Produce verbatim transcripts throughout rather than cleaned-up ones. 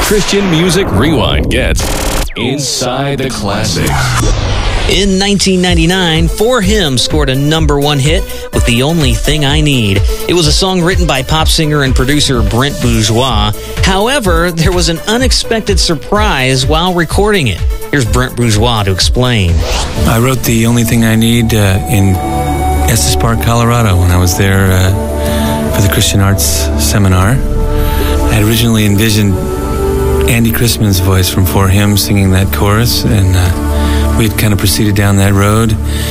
Christian Music Rewind gets Inside the Classics. In nineteen ninety-nine, For Him scored a number one hit with The Only Thing I Need. It was a song written by pop singer and producer Brent Bourgeois. However, there was an unexpected surprise while recording it. Here's Brent Bourgeois to explain. I wrote The Only Thing I Need uh, in Estes Park, Colorado, when I was there uh, for the Christian Arts Seminar. I had originally envisioned Andy Chrisman's voice from For Him singing that chorus, and uh, we had kind of proceeded down that road.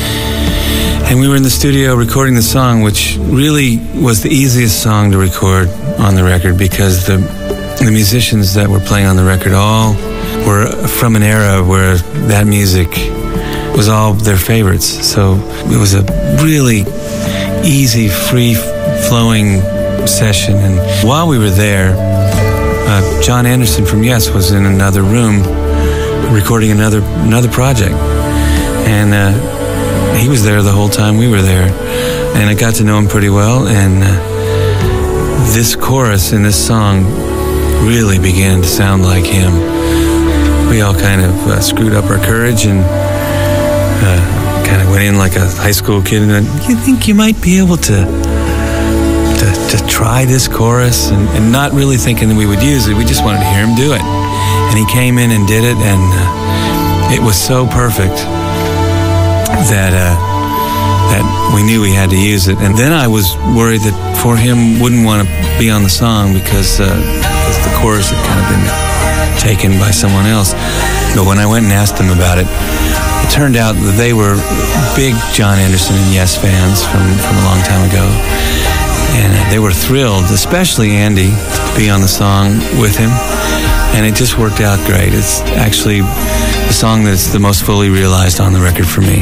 And we were in the studio recording the song, which really was the easiest song to record on the record because the the musicians that were playing on the record all were from an era where that music was all their favorites. So it was a really easy, free-flowing session. And while we were there, uh, John Anderson from Yes was in another room recording another another project. And uh, he was there the whole time we were there. And I got to know him pretty well. And uh, this chorus in this song really began to sound like him. We all kind of uh, screwed up our courage and uh, kind of went in like a high school kid and went, you think you might be able to to, to try this chorus? And, and not really thinking that we would use it. We just wanted to hear him do it. And he came in and did it, and uh, it was so perfect that uh, that we knew we had to use it. And then I was worried that For Him wouldn't want to be on the song because, uh, because the chorus had kind of been taken by someone else. But when I went and asked them about it, it turned out that they were big John Anderson and Yes fans from, from a long time ago. And they were thrilled, especially Andy, to be on the song with him. And it just worked out great. It's actually the song that's the most fully realized on the record for me.